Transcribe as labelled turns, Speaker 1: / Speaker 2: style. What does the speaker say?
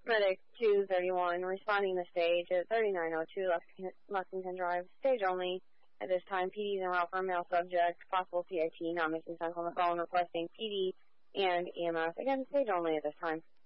Speaker 1: Medic 231 responding to stage at 3902 Lexington Drive. Stage only. At this time, PD is en route for a male subject, possible CIT, not making sense on the phone, requesting PD and EMS. Again, stage only at this time.